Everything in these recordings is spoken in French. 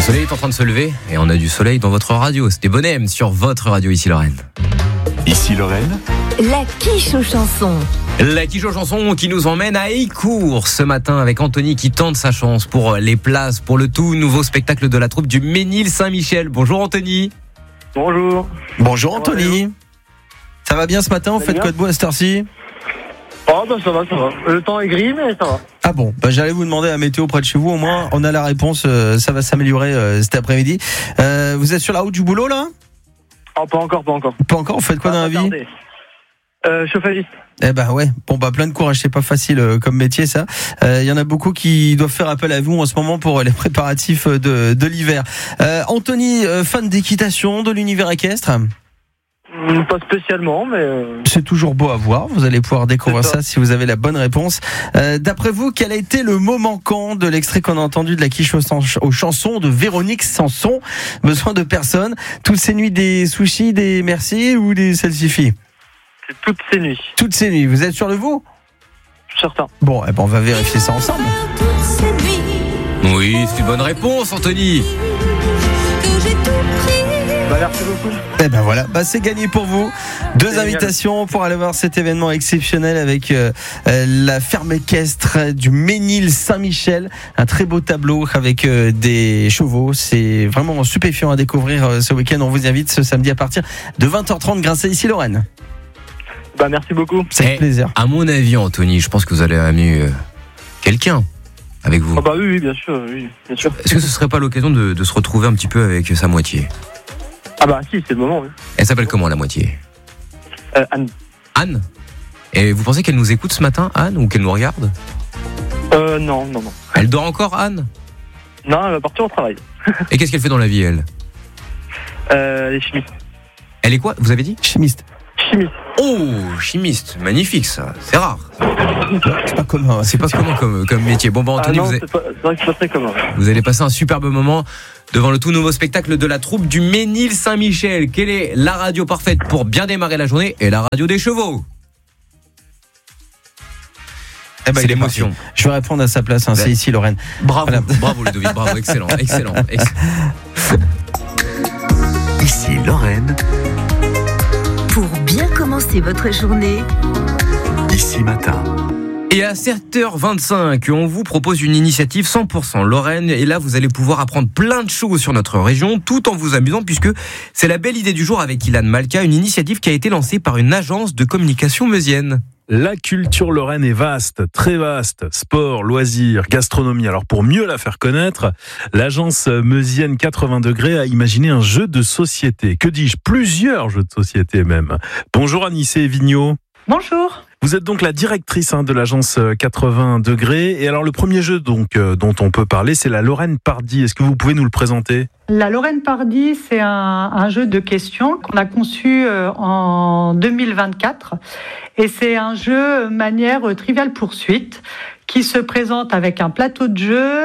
soleil est en train de se lever et on a du soleil dans votre radio. C'était Bonhomme sur votre radio Ici Lorraine. Ici Lorraine. La quiche aux chansons. La quiche aux chansons qui nous emmène à Écourt ce matin avec Anthony qui tente sa chance pour les places pour le tout nouveau spectacle de la troupe du Ménil-Saint-Michel. Bonjour Anthony. Bonjour. Bonjour Anthony. Ça va bien ce matin? Vous faites quoi de beau à cette heure-ci? Oh bah ça va. Le temps est gris mais ça va. Ah bon, j'allais vous demander la météo près de chez vous, au moins on a la réponse, ça va s'améliorer cet après-midi. Vous êtes sur la route du boulot là? Oh pas encore. Pas encore, vous faites quoi dans la vie? Chauffagiste. Eh ben ouais, plein de courage, c'est pas facile comme métier ça. Il y en a beaucoup qui doivent faire appel à vous en ce moment pour les préparatifs de l'hiver. Anthony, fan d'équitation, de l'univers équestre? Pas spécialement, mais... C'est toujours beau à voir, vous allez pouvoir découvrir ça si vous avez la bonne réponse. D'après vous, quel a été le mot manquant de l'extrait qu'on a entendu de la quiche aux chansons de Véronique Sanson? Besoin de personne. Toutes ces nuits des sushis, des merci ou des salsifis? C'est toutes ces nuits. Toutes ces nuits, vous êtes sûr de vous? Certain. Bon, on va vérifier ça ensemble. Oui, c'est une bonne réponse Anthony. Merci beaucoup. Eh ben voilà, c'est gagné pour vous. Deux invitations pour aller voir cet événement exceptionnel avec la ferme équestre du Ménil-Saint-Michel. Un très beau tableau avec des chevaux. C'est vraiment stupéfiant à découvrir ce week-end. On vous invite ce samedi à partir de 20h30 grâce à Ici Lorraine. Merci beaucoup. C'est un plaisir. À mon avis Anthony, je pense que vous allez amener quelqu'un avec vous. Oui, bien sûr. Est-ce que ce serait pas l'occasion de se retrouver un petit peu avec sa moitié? Si, c'est le moment, oui. Elle s'appelle comment la moitié? Anne. Anne? Et vous pensez qu'elle nous écoute ce matin, Anne, ou qu'elle nous regarde? Non. Elle dort encore, Anne? Non, elle va partir au travail. Et qu'est-ce qu'elle fait dans la vie, elle? Elle est chimiste. Elle est quoi, vous avez dit? Chimiste. Oh, chimiste, magnifique ça, c'est rare. C'est pas commun. C'est pas commun comme métier. Bon, Anthony, non, c'est vrai que c'est pas très commun. Vous allez passer un superbe moment devant le tout nouveau spectacle de la troupe du Ménil-Saint-Michel. Quelle est la radio parfaite pour bien démarrer la journée? Et la radio des chevaux. C'est l'émotion. Je vais répondre à sa place, c'est Ici Lorraine. Bravo Ludovic, bravo, excellent. Ici Lorraine. Pour bien commencer votre journée, Ici Matin. Et à 7h25, on vous propose une initiative 100% Lorraine. Et là, vous allez pouvoir apprendre plein de choses sur notre région, tout en vous amusant, puisque c'est la belle idée du jour avec Ilan Malka, une initiative qui a été lancée par une agence de communication meusienne. La culture lorraine est vaste, très vaste. Sport, loisirs, gastronomie. Alors pour mieux la faire connaître, l'agence meusienne 80 degrés a imaginé un jeu de société. Que dis-je? Plusieurs jeux de société même. Bonjour Anissé Vigneault. Bonjour. Vous êtes donc la directrice de l'agence 80 degrés. Et alors le premier jeu dont on peut parler, c'est la Lorraine Pardi. Est-ce que vous pouvez nous le présenter? La Lorraine Pardi, c'est un jeu de questions qu'on a conçu en 2024. Et c'est un jeu manière trivial poursuite qui se présente avec un plateau de jeu,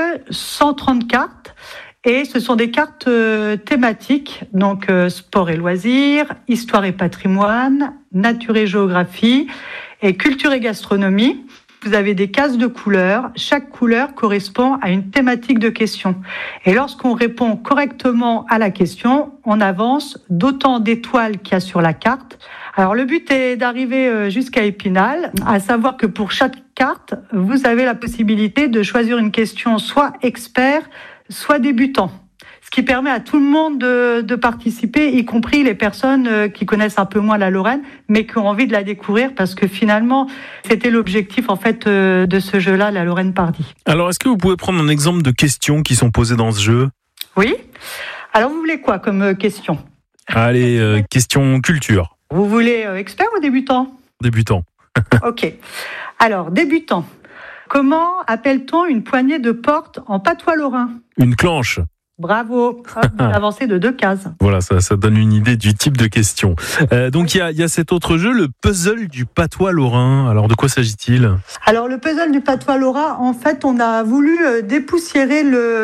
130 cartes. Et ce sont des cartes thématiques, donc sport et loisirs, histoire et patrimoine, nature et géographie, et culture et gastronomie. Vous avez des cases de couleurs. Chaque couleur correspond à une thématique de question. Et lorsqu'on répond correctement à la question, on avance d'autant d'étoiles qu'il y a sur la carte. Alors le but est d'arriver jusqu'à Épinal, à savoir que pour chaque carte, vous avez la possibilité de choisir une question soit expert, soit débutant. Ce qui permet à tout le monde de participer, y compris les personnes qui connaissent un peu moins la Lorraine, mais qui ont envie de la découvrir, parce que finalement, c'était l'objectif en fait de ce jeu-là, la Lorraine Pardi. Alors, est-ce que vous pouvez prendre un exemple de questions qui sont posées dans ce jeu? Oui. Alors, vous voulez quoi comme question? Allez, question culture. Vous voulez expert ou débutant? Débutant. Ok. Alors, débutant. Comment appelle-t-on une poignée de porte en patois lorrain? Une clenche. Bravo, avancé de 2 cases. Voilà, ça donne une idée du type de question. Donc il y a cet autre jeu, le puzzle du patois lorrain. Alors de quoi s'agit-il? Alors le puzzle du patois lorrain, en fait, on a voulu dépoussiérer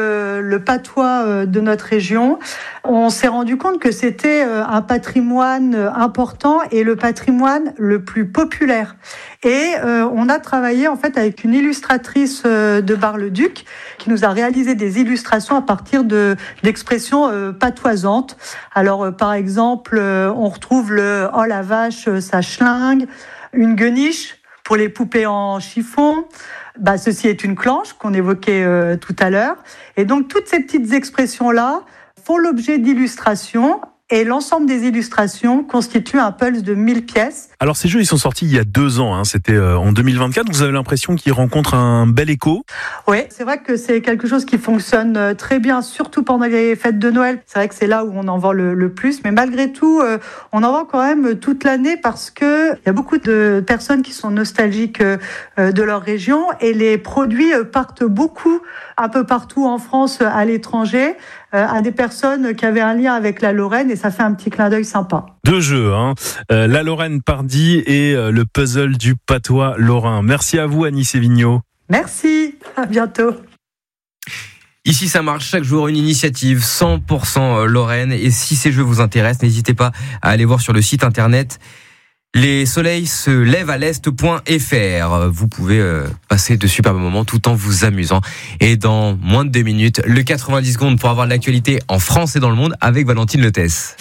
le patois de notre région. On s'est rendu compte que c'était un patrimoine important et le patrimoine le plus populaire. Et on a travaillé en fait avec une illustratrice de Bar-le-Duc qui nous a réalisé des illustrations à partir de d'expressions patoisantes. Alors, par exemple, on retrouve le « oh la vache, ça schlingue », une gueniche pour les poupées en chiffon. Ceci est une clenche qu'on évoquait tout à l'heure. Et donc, toutes ces petites expressions-là font l'objet d'illustrations. Et l'ensemble des illustrations constitue un pulse de 1000 pièces. Alors ces jeux, ils sont sortis il y a 2 ans, c'était en 2024. Vous avez l'impression qu'ils rencontrent un bel écho ? Oui, c'est vrai que c'est quelque chose qui fonctionne très bien, surtout pendant les fêtes de Noël. C'est vrai que c'est là où on en vend le plus. Mais malgré tout, on en vend quand même toute l'année parce que il y a beaucoup de personnes qui sont nostalgiques de leur région. Et les produits partent beaucoup, un peu partout en France, à l'étranger, à des personnes qui avaient un lien avec la Lorraine, et ça fait un petit clin d'œil sympa. 2 jeux, la Lorraine Pardy et le puzzle du patois lorrain. Merci à vous, Annie Sévigno. Merci, à bientôt. Ici, ça marche chaque jour, une initiative 100% Lorraine. Et si ces jeux vous intéressent, n'hésitez pas à aller voir sur le site internet Les soleils se lèvent à l'est.fr. Vous pouvez passer de superbes moments tout en vous amusant. Et dans moins de 2 minutes, le 90 secondes pour avoir de l'actualité en France et dans le monde avec Valentine Lethès.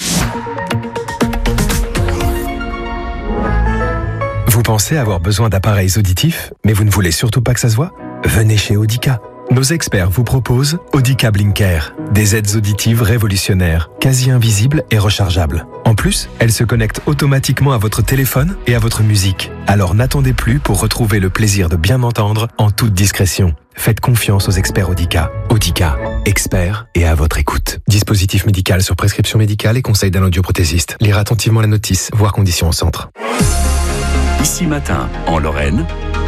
Vous pensez avoir besoin d'appareils auditifs, mais vous ne voulez surtout pas que ça se voit ? Venez chez Audica. Nos experts vous proposent Audica Blinker, des aides auditives révolutionnaires, quasi invisibles et rechargeables. En plus, elles se connectent automatiquement à votre téléphone et à votre musique. Alors n'attendez plus pour retrouver le plaisir de bien entendre en toute discrétion. Faites confiance aux experts Audica. Audica, experts et à votre écoute. Dispositif médical sur prescription médicale et conseil d'un audioprothésiste. Lire attentivement la notice, voir conditions au centre. Ici Matin, en Lorraine,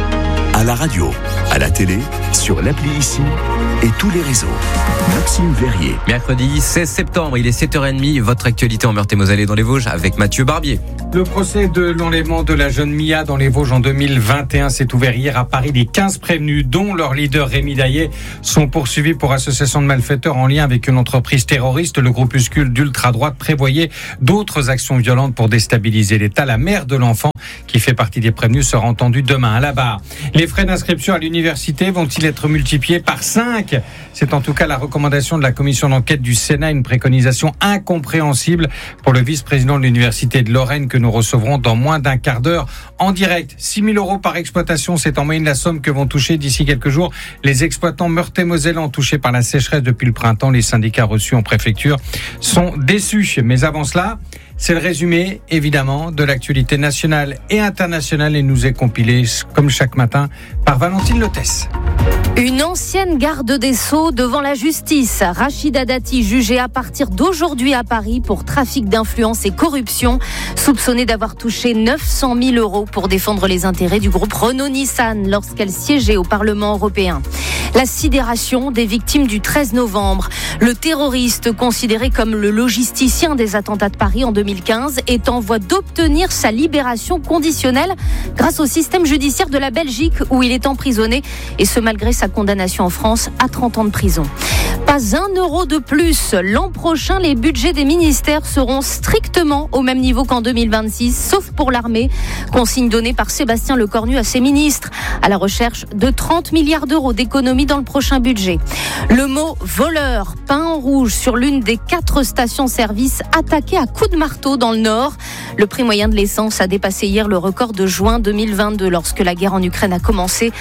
à la radio, à la télé, sur l'appli Ici et tous les réseaux. Maxime Verrier. Mercredi 16 septembre, il est 7h30. Votre actualité en Meurthe-et-Moselle et dans les Vosges avec Mathieu Barbier. Le procès de l'enlèvement de la jeune Mia dans les Vosges en 2021 s'est ouvert hier à Paris. Les 15 prévenus, dont leur leader Rémi Daillet, sont poursuivis pour association de malfaiteurs en lien avec une entreprise terroriste. Le groupuscule d'ultra-droite prévoyait d'autres actions violentes pour déstabiliser l'État. La mère de l'enfant, qui fait partie des prévenus, sera entendue demain à la barre. Les frais d'inscription à l'université vont-ils être multipliés par 5 ? C'est en tout cas la recommandation de la commission d'enquête du Sénat, une préconisation incompréhensible pour le vice-président de l'université de Lorraine que nous recevrons dans moins d'un quart d'heure en direct. 6 000 € par exploitation, c'est en moyenne la somme que vont toucher d'ici quelques jours les exploitants meurthe-et-mosellans touchés par la sécheresse depuis le printemps. Les syndicats reçus en préfecture sont déçus. Mais avant cela, c'est le résumé, évidemment, de l'actualité nationale et internationale et nous est compilé, comme chaque matin, par Valentine Lethès. Une ancienne garde des Sceaux devant la justice. Rachida Dati, jugée à partir d'aujourd'hui à Paris pour trafic d'influence et corruption, soupçonnée d'avoir touché 900 000 € pour défendre les intérêts du groupe Renault-Nissan lorsqu'elle siégeait au Parlement européen. La sidération des victimes du 13 novembre. Le terroriste, considéré comme le logisticien des attentats de Paris en 2015, est en voie d'obtenir sa libération conditionnelle grâce au système judiciaire de la Belgique où il est emprisonné, et ce malgré sa condamnation en France à 30 ans de prison. Pas 1 euro de plus. L'an prochain, les budgets des ministères seront strictement au même niveau qu'en 2026, sauf pour l'armée. Consigne donnée par Sébastien Lecornu à ses ministres, à la recherche de 30 milliards d'euros d'économies dans le prochain budget. Le mot voleur peint en rouge sur l'une des 4 stations-service attaquées à coups de marteau dans le Nord. Le prix moyen de l'essence a dépassé hier le record de juin 2022 lorsque la guerre en Ukraine a commencé.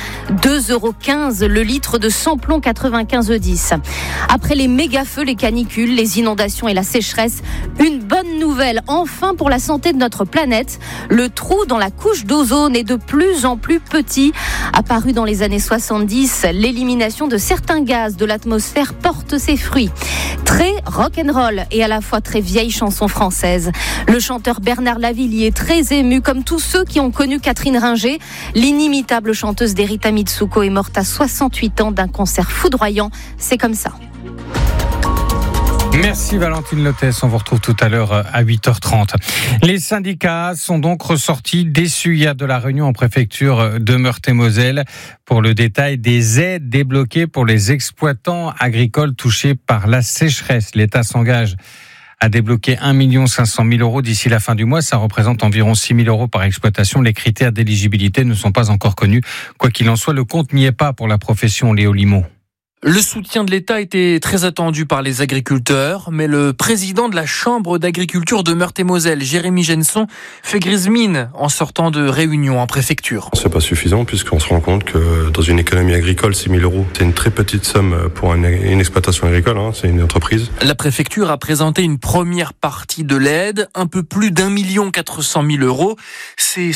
2,15 € le litre de samplon 95E10. Après les méga-feux, les canicules, les inondations et la sécheresse, une bonne nouvelle enfin pour la santé de notre planète. Le trou dans la couche d'ozone est de plus en plus petit. Apparu dans les années 70, l'élimination de certains gaz de l'atmosphère porte ses fruits. Très rock'n'roll et à la fois très vieille chanson française. Le chanteur Bernard Lavillier, très ému comme tous ceux qui ont connu Catherine Ringer. L'inimitable chanteuse d'Erita Mitsuko est morte à 68 ans d'un cancer foudroyant. C'est comme ça. Merci Valentine Lethès, on vous retrouve tout à l'heure à 8h30. Les syndicats sont donc ressortis déçus hier de la réunion en préfecture de Meurthe-et-Moselle pour le détail des aides débloquées pour les exploitants agricoles touchés par la sécheresse. L'État s'engage à débloquer 1 500 000 € d'ici la fin du mois. Ça représente environ 6 000 € par exploitation. Les critères d'éligibilité ne sont pas encore connus. Quoi qu'il en soit, le compte n'y est pas pour la profession, Léo Limo. Le soutien de l'État était très attendu par les agriculteurs, mais le président de la Chambre d'agriculture de Meurthe-et-Moselle, Jérémy Genson, fait grise mine en sortant de réunion en préfecture. C'est pas suffisant puisqu'on se rend compte que dans une économie agricole, 6 000 €, c'est une très petite somme pour une exploitation agricole, c'est une entreprise. La préfecture a présenté une première partie de l'aide, un peu plus d'1 400 000 €. C'est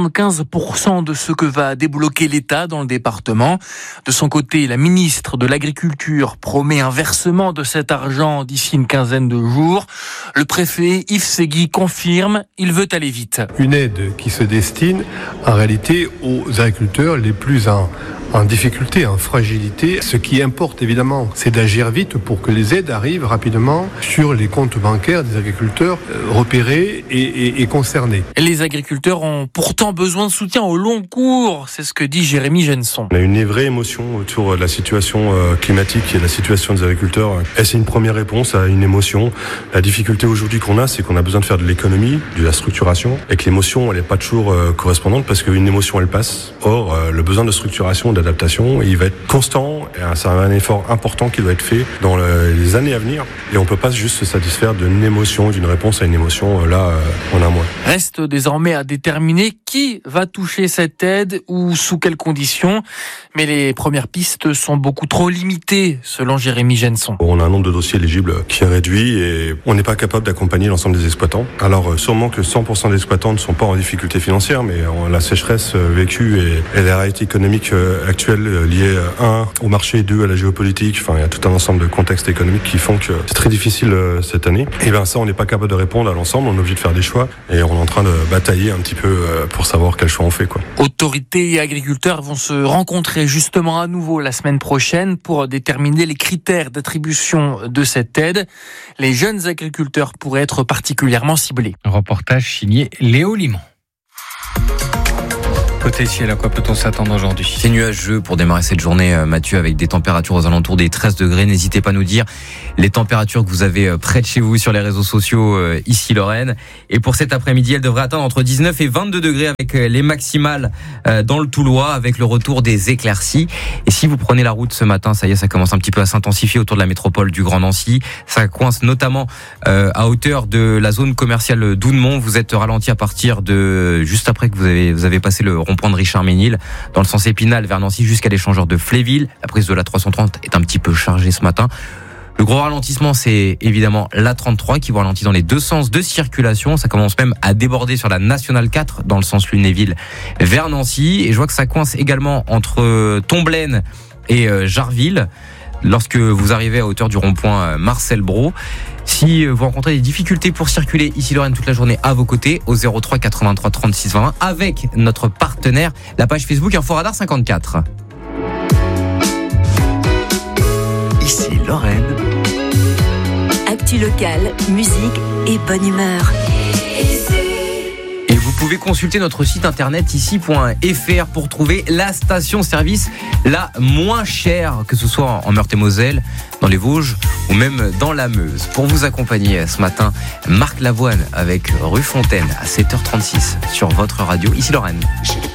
75% de ce que va débloquer l'État dans le département. De son côté, la ministre de l'Agriculture promet un versement de cet argent d'ici une quinzaine de jours. Le préfet Yves Segui confirme, il veut aller vite. Une aide qui se destine en réalité aux agriculteurs les plus en difficulté, en fragilité. Ce qui importe évidemment, c'est d'agir vite pour que les aides arrivent rapidement sur les comptes bancaires des agriculteurs repérés et concernés. Les agriculteurs ont pourtant besoin de soutien au long cours, c'est ce que dit Jérémy Genson. On a une vraie émotion autour de la situation climatique et de la situation des agriculteurs. Et c'est une première réponse à une émotion. La difficulté aujourd'hui qu'on a, c'est qu'on a besoin de faire de l'économie, de la structuration, et que l'émotion, elle n'est pas toujours correspondante parce qu'une émotion, elle passe. Or, le besoin de structuration, d'adaptation, il va être constant et c'est un effort important qui doit être fait dans les années à venir et on peut pas juste se satisfaire d'une émotion, d'une réponse à une émotion là en un mois. Reste désormais à déterminer qui va toucher cette aide ou sous quelles conditions, mais les premières pistes sont beaucoup trop limitées selon Jérémy Genson. On a un nombre de dossiers éligibles qui est réduit et on n'est pas capable d'accompagner l'ensemble des exploitants. Alors sûrement que 100% des exploitants ne sont pas en difficulté financière, mais la sécheresse vécue et la réalité économique actuelle liée au marché, 2 à la géopolitique, il y a tout un ensemble de contextes économiques qui font que c'est très difficile cette année. Et ça, on n'est pas capable de répondre à l'ensemble, on est obligé de faire des choix et on est en train de batailler un petit peu pour savoir quel choix on fait. Autorités et agriculteurs vont se rencontrer justement à nouveau la semaine prochaine pour déterminer les critères d'attribution de cette aide. Les jeunes agriculteurs pourraient être particulièrement ciblés. Reportage signé Léo Limon. Côté ciel, à quoi peut-on s'attendre aujourd'hui ? C'est nuageux pour démarrer cette journée, Mathieu, avec des températures aux alentours des 13 degrés. N'hésitez pas à nous dire les températures que vous avez près de chez vous sur les réseaux sociaux, ici Lorraine. Et pour cet après-midi, elle devrait atteindre entre 19 et 22 degrés avec les maximales dans le Toulois, avec le retour des éclaircies. Et si vous prenez la route ce matin, ça y est, ça commence un petit peu à s'intensifier autour de la métropole du Grand Nancy. Ça coince notamment à hauteur de la zone commerciale d'Ounemont. Vous êtes ralenti à partir de juste après que vous avez passé le rond-point de Richard-Ménil, dans le sens Épinal vers Nancy jusqu'à l'échangeur de Fléville. La prise de la 330 est un petit peu chargée ce matin. Le gros ralentissement, c'est évidemment la 33 qui vous ralentit dans les deux sens de circulation. Ça commence même à déborder sur la Nationale 4 dans le sens Lunéville vers Nancy. Et je vois que ça coince également entre Tomblaine et Jarville lorsque vous arrivez à hauteur du rond-point Marcel Brault. Si vous rencontrez des difficultés pour circuler ici Lorraine toute la journée à vos côtés, au 03 83 36 20 avec notre partenaire, la page Facebook Inforadar 54. Ici Lorraine. Actu locale, musique et bonne humeur. Et vous pouvez consulter notre site internet ici.fr pour trouver la station-service la moins chère, que ce soit en Meurthe-et-Moselle, dans les Vosges ou même dans la Meuse. Pour vous accompagner ce matin, Marc Lavoine avec Rue Fontaine à 7h36 sur votre radio, ici Lorraine.